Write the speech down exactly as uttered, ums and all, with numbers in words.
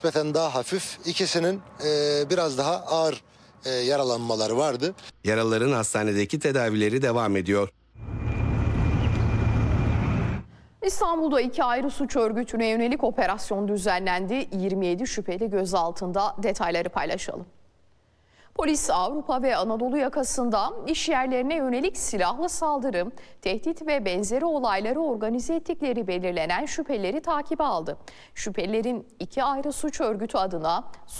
Nispeten daha hafif, ikisinin e, biraz daha ağır e, yaralanmaları vardı. Yaralıların hastanedeki tedavileri devam ediyor. İstanbul'da iki ayrı suç örgütüne yönelik operasyon düzenlendi. yirmi yedi şüpheli gözaltında, detayları paylaşalım. Polis Avrupa ve Anadolu yakasında iş yerlerine yönelik silahlı saldırı, tehdit ve benzeri olayları organize ettikleri belirlenen şüphelileri takibe aldı. Şüphelilerin iki ayrı suç örgütü adına